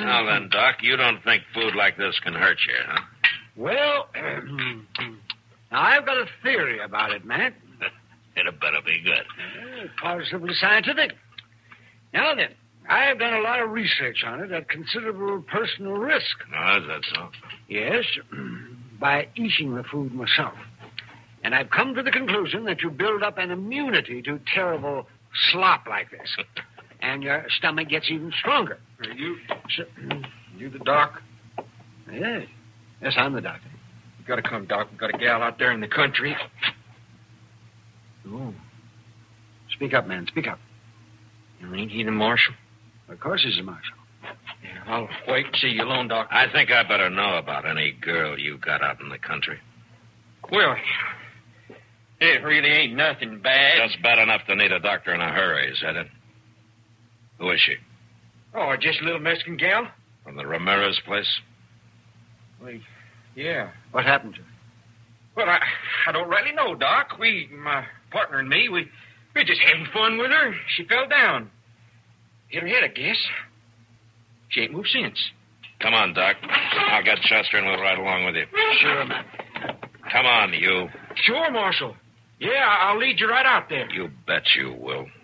Now then, Doc, you don't think food like this can hurt you, huh? Well, now I've got a theory about it, Matt. It better be good. Positively scientific. Now then, I've done a lot of research on it at considerable personal risk. Oh, is that so? Yes, by eating the food myself. And I've come to the conclusion that you build up an immunity to terrible slop like this. And your stomach gets even stronger. Are you So, the doc? yes. Yes, I'm the doctor. You gotta come, Doc. We've got a gal out there in the country. Oh. Speak up, man. Speak up. Ain't he the marshal? Of course he's a marshal. Yeah, I'll wait and see you alone, Doc. I think I better know about any girl you got out in the country. Well, it really ain't nothing bad. Just bad enough to need a doctor in a hurry, is that it? Who is she? Oh, just a little Mexican gal? From the Ramirez place? Well, yeah. What happened to her? Well, I don't really know, Doc. My partner and me, we're just having fun with her. She fell down. Hit her head, I guess. She ain't moved since. Come on, Doc. I'll get Chester and we'll ride along with you. Sure, man. Come on, you. Sure, Marshal. Yeah, I'll lead you right out there. You bet you will.